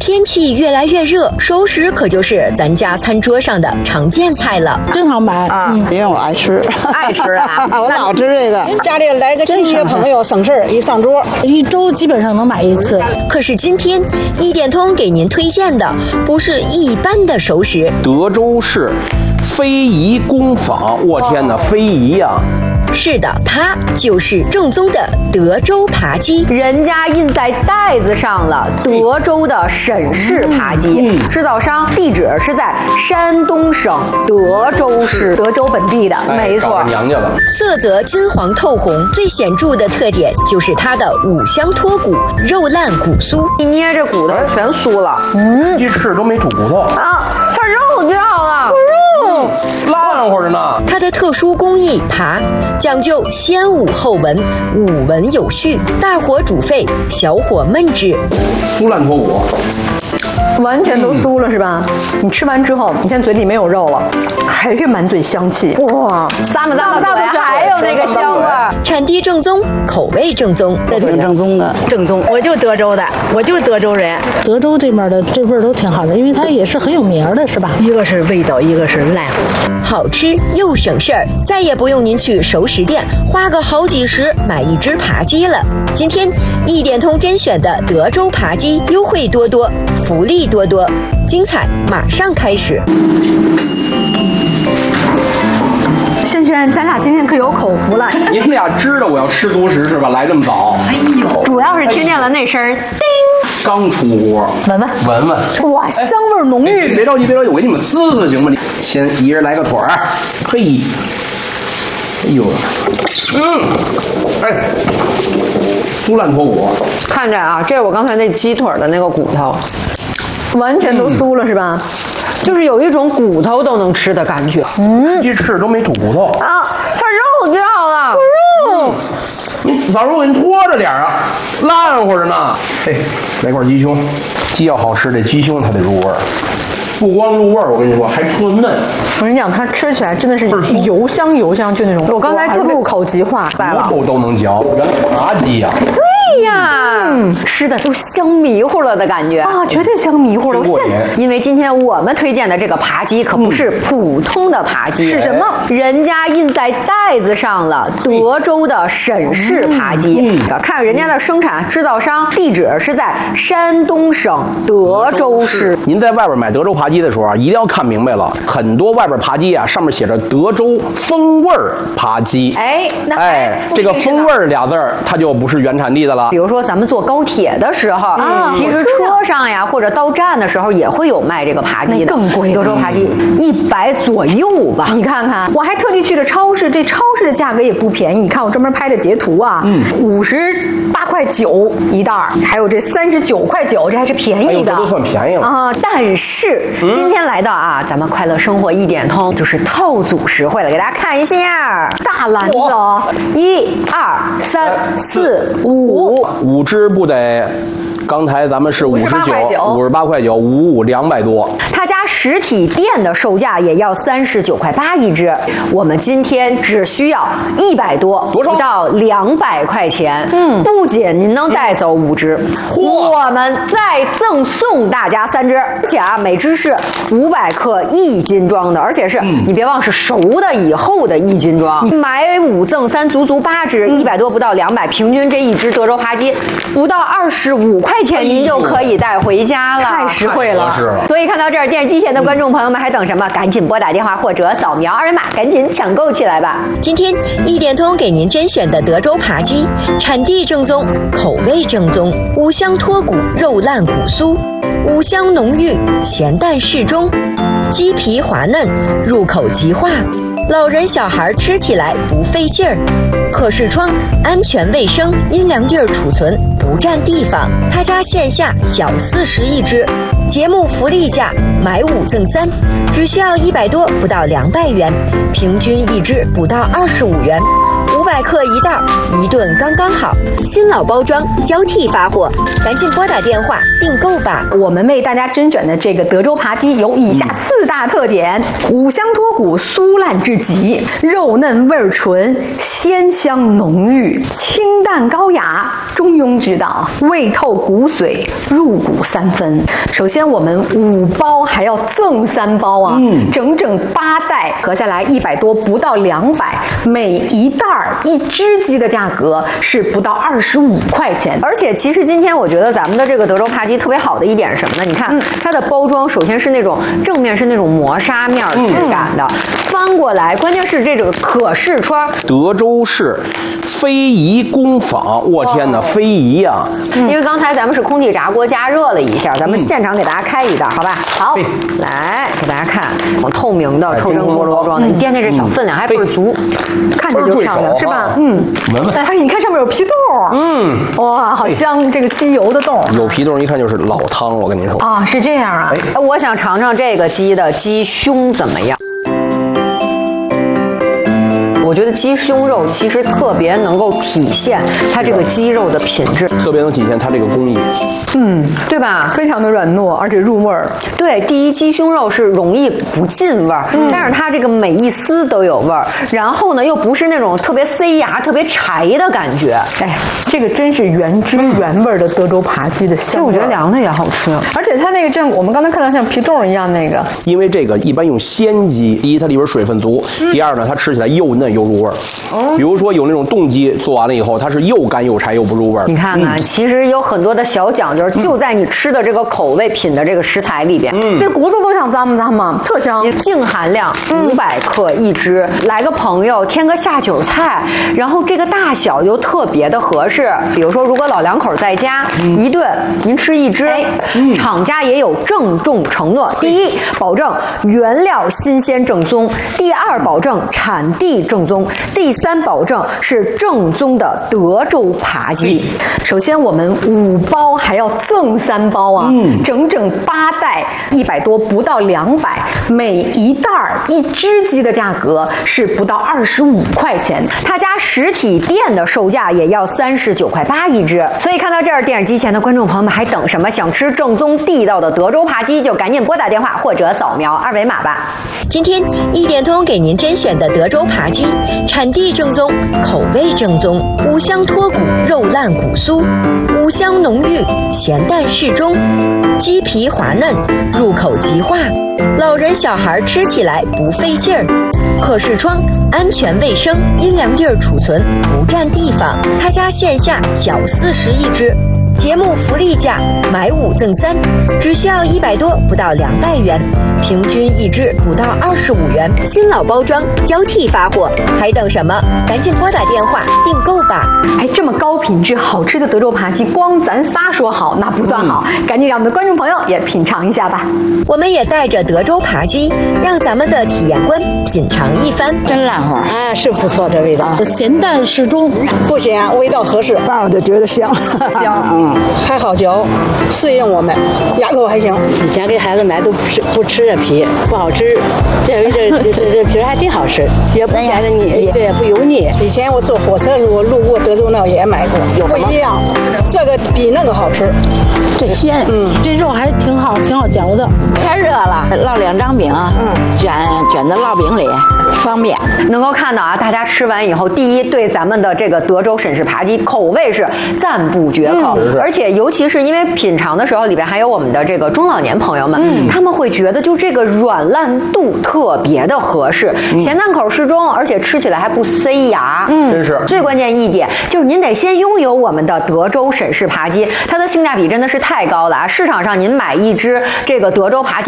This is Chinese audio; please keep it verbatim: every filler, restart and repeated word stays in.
天气越来越热，熟食可就是咱家餐桌上的常见菜了。 正好买啊， 嗯、 因为我爱吃， 爱吃啊， 我老吃这个。 家里来个亲戚朋友省事儿，一上桌， 一周基本上能买一次。 可是今天一点通给您推荐的不是一般的熟食， 德州市非遗工坊，我天哪，非遗呀、啊！ 是的，它就是正宗的德州扒鸡， 人家印在袋子上了，德州的沈氏扒鸡，嗯、制造商地址是在山东省德州市，德州本地的， 哎、 没错。 娘家了。 色泽金黄透红，最显著的特点就是它的五香脱骨，肉烂骨酥， 一捏这骨头全酥了， 嗯，鸡翅都没煮骨头啊，它肉掉了， 肉烂乎着呢。 它的特殊工艺扒。讲究先捂后闻，捂闻有序，大火煮沸，小火焖制， 酥烂脱骨， 完全都酥了、嗯、是吧？你吃完之后，你现在嘴里没有肉了，还是满嘴香气，哇，咂吧咂吧嘴，还有那个香味儿。 产地正宗，口味正宗， 这挺正宗的， 正宗。我就是德州的，我就是德州人。 德州这边的这味儿都挺好的，因为它也是很有名的，是吧？ 一个是味道，一个是烂， 好吃又省事儿，再也不用您去熟食店花个好几十买一只扒鸡了。今天一点通甄选的德州扒鸡优惠多多，福利多多，精彩马上开始。 轩轩，咱俩今天可有口福了。 你们俩知道我要吃独食是吧？来这么早。 哎呦，主要是听见了那声儿，叮， 刚出锅， 闻闻， 闻闻， 哇，香味浓郁。 哎、别着急，别着急，我给你们撕撕行吗？你先一人来个腿儿，嘿，哎呦，嗯，哎，酥烂脱骨。 看着啊，这是我刚才那鸡腿的那个骨头，完全都酥了、嗯、是吧？就是有一种骨头都能吃的感觉。 嗯，鸡翅都没煮骨头啊，它肉掉了，肉。 嗯、你早说我给你拖着点啊，烂乎着呢。嘿，来块鸡胸，鸡要好吃，这鸡胸它得入味儿。不光入味儿，我跟你说，还特嫩。 我跟你讲，它吃起来真的是油香油香，就那种。我刚才特别入口即化， 骨头都能嚼，原来扒鸡呀、啊。 对呀，嗯，吃的都香迷糊了的感觉啊，绝对香迷糊了。现因为今天我们推荐的这个扒鸡可不是普通的扒鸡，嗯、是什么？人家印在袋子上了，德州的沈氏扒鸡。嗯嗯、看人家的生产制造商地址是在山东省德州市。 您在外边买德州扒鸡的时候啊，一定要看明白了，很多外边扒鸡啊，上面写着德州风味扒鸡。 哎，那哎，这个风味俩字儿，它就不是原产地的了。 比如说咱们坐高铁的时候，嗯、其实车上呀或者到站的时候也会有卖这个扒鸡的，更贵。德州扒鸡一百左右吧，你看看，我还特地去了超市，这超市的价格也不便宜。你看我专门拍的截图啊，五十八块九一袋，还有这三十九块九，这还是便宜的， 哎、这都算便宜了啊。但是、嗯、今天来到啊，咱们快乐生活一点通就是套组实惠了，给大家看一下，大篮子哦，一二三四五。 五只不得，刚才咱们是五十九，五十八块九，五五两百多。 他家实体店的售价也要三十九块八一只，我们今天只需要一百多，不到两百块钱。嗯，不仅您能带走五只，我们再赠送大家三只，而且啊，每只是五百克一斤装的，而且是、嗯、你别忘是熟的以后的一斤装，买五赠三，足足八只，一百多不到两百，平均这一只德州扒鸡不到二十五块钱，您就可以带回家了，太实惠了。所以看到这儿，电视机前的观众朋友们还等什么？赶紧拨打电话或者扫描二维码，赶紧抢购起来吧！ 今天一点通给您甄选的德州扒鸡，产地正宗，口味正宗，五香脱骨，肉烂骨酥，五香浓郁，咸淡适中，鸡皮滑嫩，入口即化，老人小孩吃起来不费劲儿，可视窗，安全卫生，阴凉地儿储存，不占地方。他家线下小四十一只，节目福利价买五赠三，只需要一百多不到两百元，平均一只不到二十五元。五百百克一袋，一顿刚刚好。新老包装交替发货，赶紧拨打电话订购吧。 我们为大家甄选的这个德州扒鸡有以下四大特点：五香脱骨，酥烂至极，肉嫩味儿纯，鲜香浓郁，清淡高雅，中庸之道，味透骨髓，入骨三分。首先，我们五包还要赠三包啊，嗯、整整八袋，合下来一百多，不到两百，每一袋一只鸡的价格是不到二十五块钱。而且，其实今天我觉得咱们的这个德州扒鸡特别好的一点是什么呢？你看、嗯、它的包装，首先是那种正面是那种磨砂面质感的，嗯、翻过来，关键是这个可视窗， 德州市非遗工坊，我天哪，哦、非遗啊！ 因为刚才咱们是空气炸锅加热了一下，咱们现场给大家开一袋，好吧？好，来给大家看，透明的抽真锅包装的，你掂掂这小分量还倍儿足，看着就漂亮，是吧？嗯， 闻闻， 哎，你看上面有皮冻，嗯，哇，好香，这个鸡油的冻， 有皮冻，一看就是老汤，我跟您说啊，是这样啊。哎，我想尝尝这个鸡的鸡胸怎么样。我觉得鸡胸肉其实特别能够体现它这个鸡肉的品质， 特别能体现它这个工艺， 嗯，对吧？非常的软糯，而且入味儿。对，第一，鸡胸肉是容易不进味儿，嗯、但是它这个每一丝都有味儿，然后呢又不是那种特别塞牙、特别柴的感觉。哎，这个真是原汁原味的德州扒鸡的香味。我觉得凉的也好吃，而且它那个像我们刚才看到像皮冻一样那个， 因为这个一般用鲜鸡，第一它里边水分足，嗯、第二呢它吃起来又嫩又入味儿。哦，比如说有那种冻鸡做完了以后，它是又干又柴又不入味儿。 你看看，嗯、其实有很多的小讲究，就在你吃的这个口味品的这个食材里边。嗯，这骨头都想咂摸咂摸，特香。净含量五百克一只，嗯、来个朋友添个下酒菜，然后这个大小又特别的合适。比如说，如果老两口在家，嗯、一顿您吃一只，嗯、厂家也有郑重承诺：第一，保证原料新鲜正宗；第二，保证产地正宗。第三，保证是正宗的德州扒鸡。首先，我们五包还要赠三包啊，嗯、整整八袋，一百多，不到两百，每一袋一只鸡的价格是不到二十五块钱。他家实体店的售价也要三十九块八一只。所以看到这儿，电视机前的观众朋友们还等什么？想吃正宗地道的德州扒鸡，就赶紧拨打电话或者扫描二维码吧。 今天一点通给您甄选的德州扒鸡。产地正宗，口味正宗，五香脱骨，肉烂骨酥，五香浓郁，咸淡适中，鸡皮滑嫩，入口即化，老人小孩吃起来不费劲儿。可视窗，安全卫生，阴凉地儿储存，不占地方。他家线下小四十一只。节目福利价，买五赠三，只需要一百多，不到两百元，平均一只不到二十五元。新老包装交替发货，还等什么？赶紧拨打电话订购吧！ 哎，这么高品质好吃的德州扒鸡，光咱仨说好那不算好，嗯、赶紧让我们的观众朋友也品尝一下吧。 我们也带着德州扒鸡，让咱们的体验官品尝一番。 真烂花，哎，是不错，这味道咸淡适中， 不咸，味道合适，让我就觉得香香。嗯。还好嚼，适应我们，牙口还行。 以前给孩子买都不吃不吃这皮，不好吃。这这这这这皮还挺好吃，也不显得腻，对，也不油腻。 以前我坐火车的时候路过德州那也买过，不一样，这个比那个好吃。 这鲜，嗯，这肉还挺好，挺好嚼的。 太热了，烙两张饼，嗯，卷卷在烙饼里，方便。 能够看到啊，大家吃完以后，第一对咱们的这个德州沈氏扒鸡口味是赞不绝口。嗯而且，尤其是因为品尝的时候，里边还有我们的这个中老年朋友们，嗯、他们会觉得就这个软烂度特别的合适，嗯、咸淡口适中，而且吃起来还不塞牙。 嗯，真是。 最关键一点就是您得先拥有我们的德州沈氏扒鸡，它的性价比真的是太高了啊！市场上您买一只这个德州扒鸡。